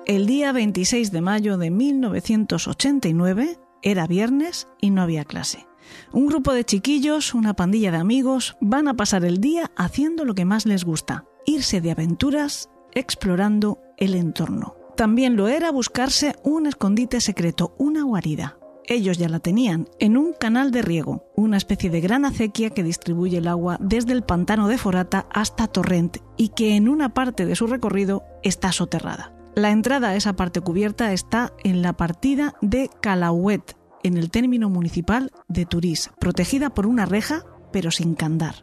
El día 26 de mayo de 1989 era viernes y no había clase. Un grupo de chiquillos, una pandilla de amigos, van a pasar el día haciendo lo que más les gusta: irse de aventuras explorando el entorno. También lo era buscarse un escondite secreto, una guarida. Ellos ya la tenían, en un canal de riego, una especie de gran acequia que distribuye el agua desde el pantano de Forata hasta Torrent y que en una parte de su recorrido está soterrada. La entrada a esa parte cubierta está en la partida de Calauet, en el término municipal de Turís, protegida por una reja, pero sin candar.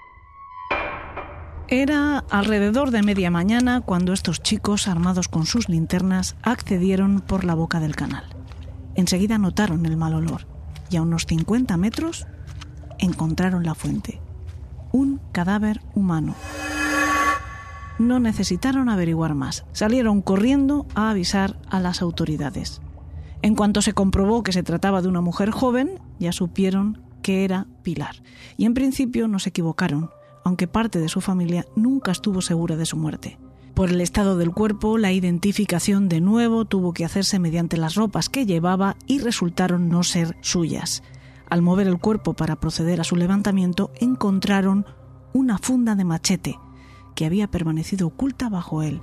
Era alrededor de media mañana cuando estos chicos, armados con sus linternas, accedieron por la boca del canal. Enseguida notaron el mal olor y a unos 50 metros encontraron la fuente: un cadáver humano. No necesitaron averiguar más. Salieron corriendo a avisar a las autoridades. En cuanto se comprobó que se trataba de una mujer joven, ya supieron que era Pilar. Y en principio no se equivocaron, aunque parte de su familia nunca estuvo segura de su muerte. Por el estado del cuerpo, la identificación de nuevo tuvo que hacerse mediante las ropas que llevaba y resultaron no ser suyas. Al mover el cuerpo para proceder a su levantamiento, encontraron una funda de machete que había permanecido oculta bajo él.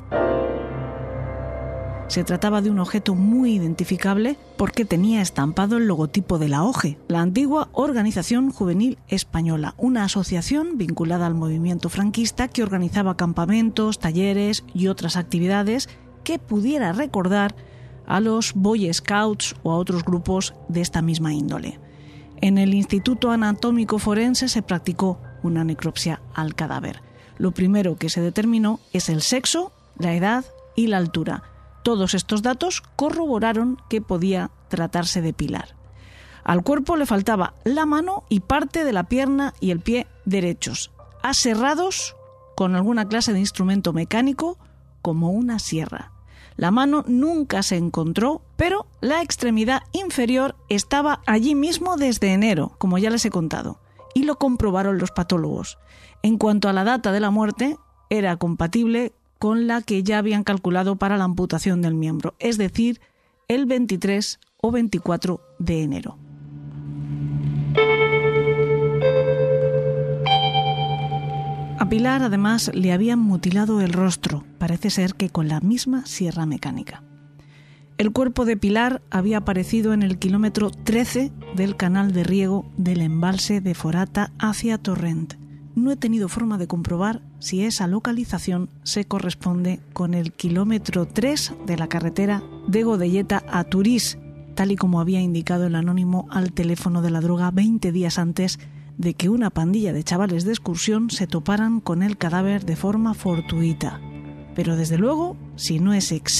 Se trataba de un objeto muy identificable porque tenía estampado el logotipo de la OGE, la antigua Organización Juvenil Española, una asociación vinculada al movimiento franquista que organizaba campamentos, talleres y otras actividades que pudiera recordar a los Boy Scouts o a otros grupos de esta misma índole. En el Instituto Anatómico Forense se practicó una necropsia al cadáver. Lo primero que se determinó es el sexo, la edad y la altura. Todos estos datos corroboraron que podía tratarse de Pilar. Al cuerpo le faltaba la mano y parte de la pierna y el pie derechos, aserrados con alguna clase de instrumento mecánico como una sierra. La mano nunca se encontró, pero la extremidad inferior estaba allí mismo desde enero, como ya les he contado, y lo comprobaron los patólogos. En cuanto a la data de la muerte, era compatible con la que ya habían calculado para la amputación del miembro, es decir, el 23 o 24 de enero. A Pilar, además, le habían mutilado el rostro, parece ser que con la misma sierra mecánica. El cuerpo de Pilar había aparecido en el kilómetro 13 del canal de riego del embalse de Forata hacia Torrent. No he tenido forma de comprobar si esa localización se corresponde con el kilómetro 3 de la carretera de Godelleta a Turís, tal y como había indicado el anónimo al teléfono de la droga 20 días antes de que una pandilla de chavales de excursión se toparan con el cadáver de forma fortuita. Pero desde luego, si no es